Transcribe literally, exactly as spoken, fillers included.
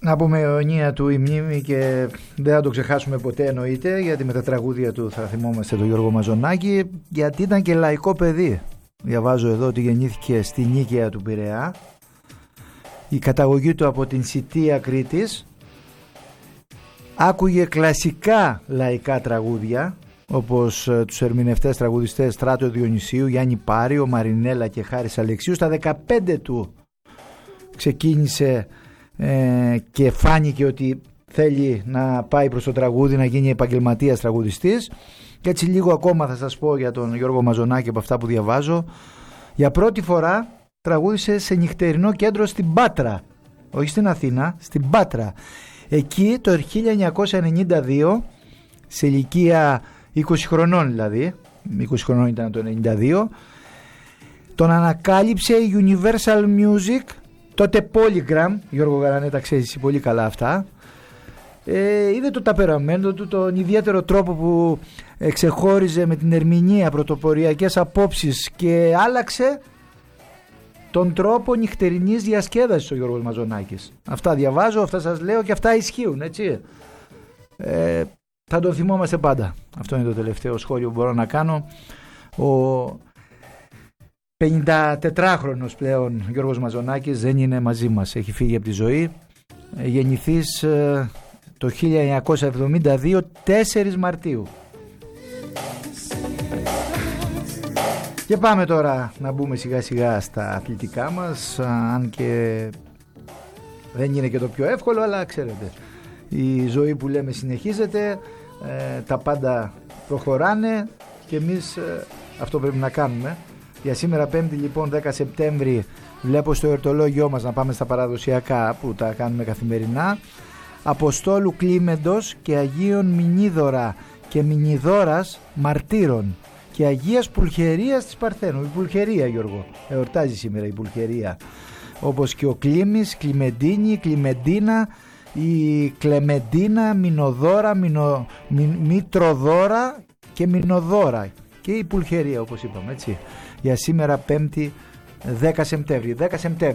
Να πούμε αιωνία του η μνήμη και δεν θα το ξεχάσουμε ποτέ, εννοείται, γιατί με τα τραγούδια του θα θυμόμαστε τον Γιώργο Μαζονάκη, γιατί ήταν και λαϊκό παιδί. Διαβάζω εδώ ότι γεννήθηκε στη Νίκαια του Πειραιά. Η καταγωγή του από την Σιτία Κρήτης. Άκουγε κλασικά λαϊκά τραγούδια, όπως ε, τους ερμηνευτές τραγουδιστές Στράτο Διονυσίου, Γιάννη Πάριο, Μαρινέλα και Χάρης Αλεξίου. Στα δεκαπέντε του ξεκίνησε ε, και φάνηκε ότι θέλει να πάει προς το τραγούδι, να γίνει επαγγελματίας τραγουδιστής. Και έτσι λίγο ακόμα θα σας πω για τον Γιώργο Μαζονάκη από αυτά που διαβάζω. Για πρώτη φορά τραγούδισε σε νυχτερινό κέντρο στην Πάτρα, όχι στην Αθήνα, στην Πάτρα. Εκεί το χίλια εννιακόσια ενενήντα δύο, σε ηλικία είκοσι χρονών δηλαδή, είκοσι χρονών ήταν το ενενήντα δύο, τον ανακάλυψε η Universal Music, τότε Polygram. Γιώργο Γαρανέ, τα ξέρεις πολύ καλά αυτά. Ε, είδε το ταπεραμέντο του, τον ιδιαίτερο τρόπο που εξεχώριζε με την ερμηνεία, πρωτοποριακές απόψεις, και άλλαξε τον τρόπο νυχτερινής διασκέδασης ο Γιώργος Μαζονάκης. Αυτά διαβάζω, αυτά σας λέω και αυτά ισχύουν, έτσι. Ε, θα το θυμόμαστε πάντα. Αυτό είναι το τελευταίο σχόλιο που μπορώ να κάνω. Ο πενηντατετράχρονος πλέον Γιώργος Μαζονάκης δεν είναι μαζί μας, έχει φύγει από τη ζωή. Ε, γεννηθείς ε, το χίλια εννιακόσια εβδομήντα δύο, τέσσερις Μαρτίου. Και πάμε τώρα να μπούμε σιγά σιγά στα αθλητικά μας, αν και δεν είναι και το πιο εύκολο, αλλά ξέρετε, η ζωή που λέμε συνεχίζεται, ε, τα πάντα προχωράνε και εμείς ε, αυτό πρέπει να κάνουμε. Για σήμερα Πέμπτη λοιπόν δέκα Σεπτέμβρη βλέπω στο εορτολόγιό μας, να πάμε στα παραδοσιακά που τα κάνουμε καθημερινά, Αποστόλου Κλίμεντος και Αγίων Μηνίδωρα και Μηνιδώρας Μαρτύρων και Αγίας Πουλχερίας της Παρθένου. Η Πουλχερία, Γιώργο, εορτάζει σήμερα η Πουλχερία, όπως και ο Κλίμης, Κλιμεντίνη, Κλιμεντίνα, η Κλεμεντίνα, Μινοδόρα, Μινο, Μι, Μητροδόρα και Μινοδόρα και η Πουλχερία, όπως είπαμε, έτσι, για σήμερα Πέμπτη δέκα Σεπτέμβρη.